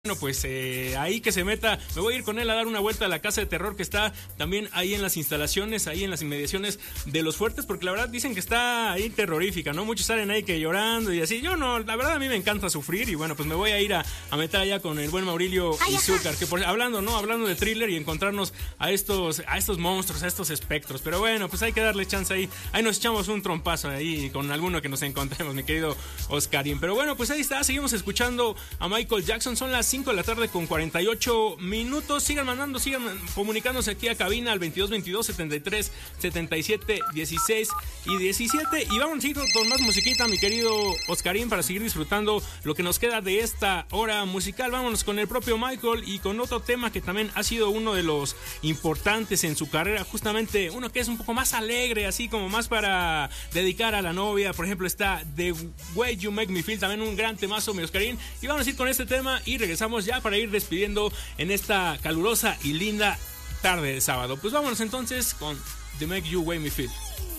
Bueno, pues ahí que se meta, me voy a ir con él a dar una vuelta a la casa de terror que está también ahí en las instalaciones, ahí en las inmediaciones de Los Fuertes, porque la verdad dicen que está ahí terrorífica, ¿no? Muchos salen ahí que llorando y así. Yo no, la verdad a mí me encanta sufrir y bueno, pues me voy a ir a meter allá con el buen Maurilio Izúcar, que hablando de thriller y encontrarnos a estos monstruos, a estos espectros. Pero bueno, pues hay que darle chance ahí nos echamos un trompazo ahí con alguno que nos encontremos, mi querido Oscarín. Pero bueno, pues ahí está, seguimos escuchando a Michael Jackson, son las 5 de la tarde con 48 minutos. Sigan comunicándose aquí a cabina al 2222 73 77 16 y 17. Y vamos a seguir con más musiquita, mi querido Oscarín, para seguir disfrutando lo que nos queda de esta hora musical. Vámonos con el propio Michael y con otro tema que también ha sido uno de los importantes en su carrera, justamente uno que es un poco más alegre, así como más para dedicar a la novia. Por ejemplo, está The Way You Make Me Feel, también un gran temazo, mi Oscarín. Y vamos a ir con este tema y regresamos ya para ir despidiendo en esta calurosa y linda tarde de sábado. Pues vámonos entonces con The Make You Way Me Feel.